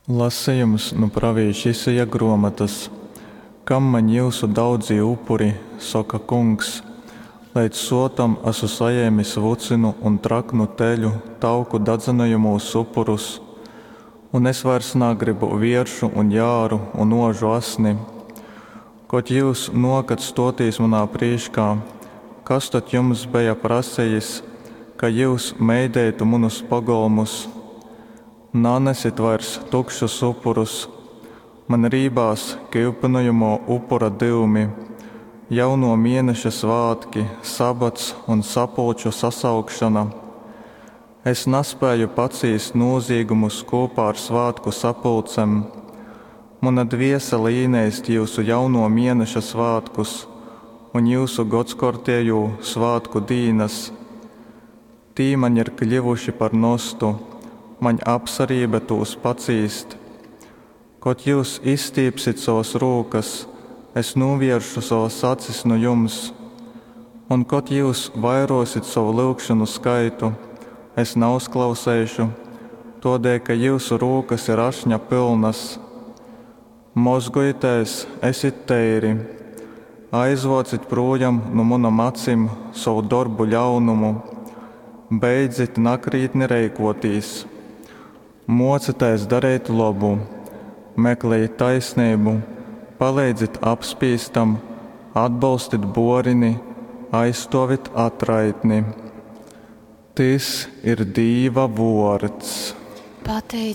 Lasījums no pravieša Isaija grāmatas. Kam man jūsu daudzi upuri, saka kungs, līdz sotam esmu saņēmis vucinu un traknu teļu, tauku dadzenojamos upurus, un es vairs negribu vieršu un jāru un ožu asni. Kaut jūs nokat stotīs manā priekšā, kas tad jums bija prasījis, ka jūs meidētu manus pagalmus? Nanesit vairs tukšus upurus, man rībās kīpinojamo upura divmi, jauno mēneša svātki, sabats un sapulču sasaukšana. Es nespēju pacīst nozīgumus kopā ar svātku sapulcem. Mana dviesele īnēst jūsu jauno mēneša svātkus un jūsu godskortēju svātku dīnas. Tī man ir kļuvuši par nostu, man apsarība tūs pacīst. Kaut jūs izstīpsit savas rūkas, es novieršu savas acis no jums, un kaut jūs vairosit savu lūgšanu skaitu, es neuzklausēšu, todēļ, ka jūsu rūkas ir ašņa pilnas. Mozgojieties, esit teiri, aizvocit projām no manām acīm savu darbu ļaunumu, beidzit nakrītni reikotīs. Mocieties darīt labu, meklējiet taisnību, palīdziet apspīstam, atbalstiet borini, aizstāviet atraitni. Tas ir Dieva vārds. Pateicība